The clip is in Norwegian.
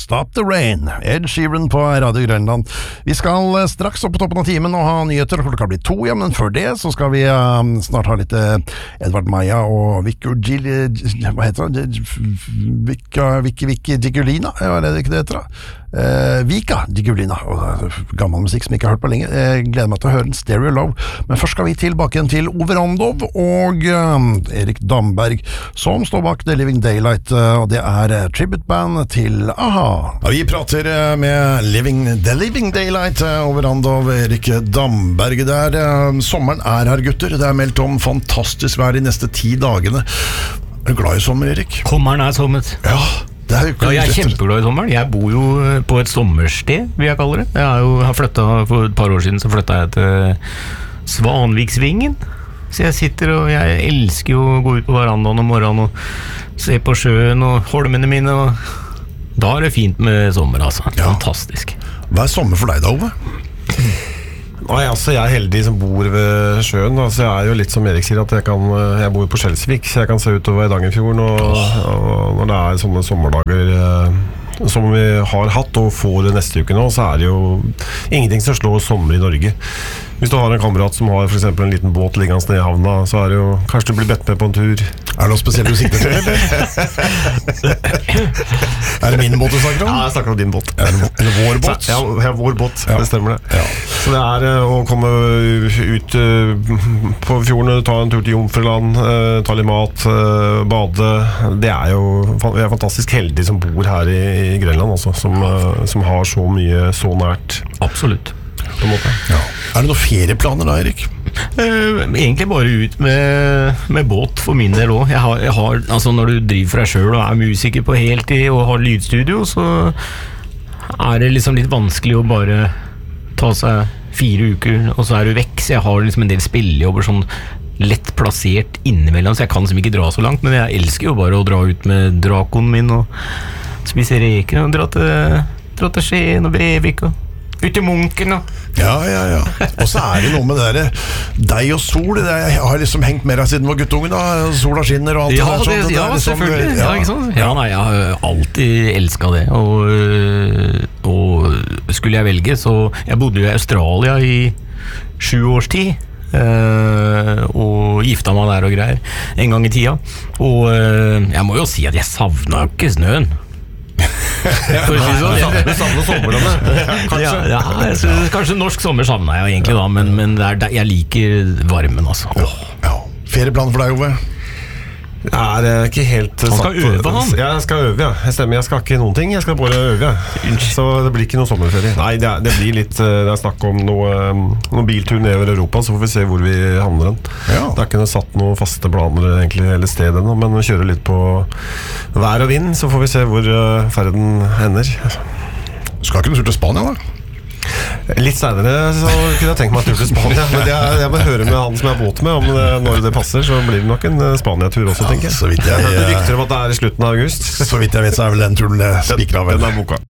Stop the Rain, Ed Sheeran på Radio Grønland. Vi skal straks opp på toppen av timen og ha nyheter, klokka blir 2, ja, men før det så skal vi snart ha litt Edvard Maja og Vicky hva heter det? Vicky Digulina, er det ikke det heter da? Vika Digulina, gammel musikk som jeg ikke har hørt på lenge. Jeg gleder meg til å høre en Stereo Love, men først skal vi tilbake igjen til Ove Randov og Erik Damberg, som står bak The Living Daylight, og det tributeband til A-ha. Ja, vi prater med The Living Daylight, Ove Randov, Erik Damberg der. Sommeren her, gutter. Det meldt om fantastisk vær de neste 10 dagene. Er du glad i sommer, Erik? Sommeren sommet. Ja. Ja, jeg er kjempeglad i sommeren. Jeg bor jo på et sommersted, vil jeg kalle det. Jeg har flyttet, for et par år siden så flyttet jeg til Svanviksvingen. Så jeg sitter og jeg elsker jo å gå ut på verandaen om morgenen og se på sjøen og holmene mine. Og da er det fint med sommer, altså. Ja. Fantastisk. Hva sommer for deg da, Ove? Nei, altså jeg er heldig som bor ved sjøen. Altså jeg er jo litt som Erik sier, at jeg bor på Skjelsvik, så jeg kan se utover Eidangerfjorden, og når det er sånne sommerdager som vi har hatt og får neste uke nå, så er det jo ingenting som slår sommer i Norge. Hvis du har en kamerat som har for eksempel en liten båt liggende ned i havna, så er det jo, kanskje du blir bedt med på en tur. Er det noe spesielt du sikter til, eller? Er det min båt du snakker om? Ja, jeg snakker om din båt. Eller vår båt? Ja, vår båt, det stemmer det. Ja. Så det er å komme ut på fjorden, ta en tur til Jomfruland, ta litt mat, bade. Det er jo, vi er fantastisk heldige som bor her i Grønland også, som har så mye så nært. Absolutt. På en måte. Ja. Er det noen ferieplaner da, Erik? Egentlig bare ut med båt for min del også. Jeg har, altså når du driver for deg selv og er musiker på heltid og har lydstudio, så er det liksom litt vanskelig å bare ta seg 4 uker og så er du vekk. Så jeg har liksom en del spillejobber sånn lett plassert innimellom, så jeg kan liksom ikke dra så langt, men jeg elsker jo bare å dra ut med drakoen min og spise reker og dra til Skien og Brevik og ut i Munken og Ja. Og så er det noe med det der deg og sol. Jeg har liksom hengt med deg siden var guttungen da. Sola skinner og alt ja, det der. Ja, selvfølgelig. Ja, ikke sant? Ja, nei, jeg har alltid elsket det. Og skulle jeg velge, så jeg bodde jo i Australia i 7 års tid. Og gifta meg der og greier en gang i tida. Og jeg må jo si at jeg savnet ikke snøen. Du savner sommerne. Kanskje norsk sommer savner jeg egentlig da, men jeg liker varmen altså. Ja. Ferieplan for deg, Ove? Jeg er ikke helt Han skal øve, han. Jeg skal øve, ja. Jeg stemmer, jeg skal ikke noen ting. Jeg skal bare øve, ja. Så det blir ikke noe sommerferie. Nei, det blir litt det er snakk om noen biltur nedover Europa, så får vi se hvor vi havner den. Ja. Det er ikke noe noen faste planer egentlig hele stedet ennå, men vi kjører litt på vær og vind, så får vi se hvor ferden ender. Skal ikke du tur til Spania da? Litt senere så kunne jeg tenkt meg en tur til Spania, men jeg må høre med han som jeg har båt med, om når det passer, så blir det nok en Spania-tur også, tenker jeg. Så vidt jeg rykter om at det er i slutten av august. Så vidt jeg vet så er vel den turen spikret vel. Den boka.